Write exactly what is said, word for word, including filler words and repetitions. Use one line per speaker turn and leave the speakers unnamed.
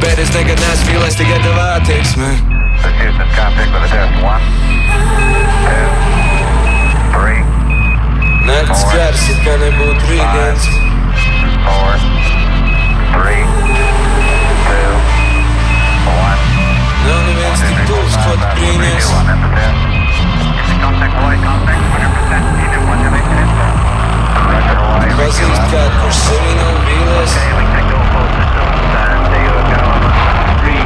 Bet es nekad neesmu vīlies, tikai tev attieksme.
This Houston contact with a test. One, two, three,
Nakts gars, it kā nebūtu rītdienas.
four, three, two, one.
Nav neviens tik tuvs, ko tu brīnies.
Contact Hawaii, contact one hundred percent. Unit one, have a good info. Roger Hawaii.
Pazīst kādu, kurš sevi nav vīlies.